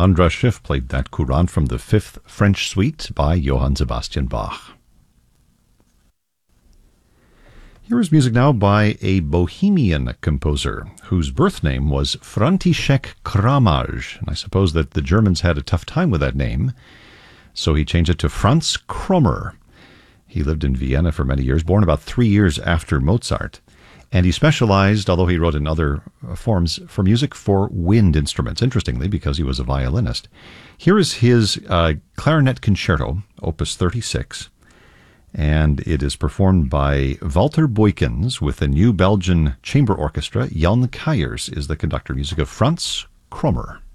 Andras Schiff played that courant from the Fifth French Suite by Johann Sebastian Bach. Here is music now by a Bohemian composer whose birth name was František Kramaj. And I suppose that the Germans had a tough time with that name, so he changed it to Franz Krommer. He lived in Vienna for many years, born about 3 years after Mozart. And he specialized, although he wrote in other forms, for music for wind instruments, interestingly, because he was a violinist. Here is his clarinet concerto, opus 36, and it is performed by Walter Boykins with the New Belgian Chamber Orchestra. Jan Kuyers is the conductor. Music of Franz Krommer.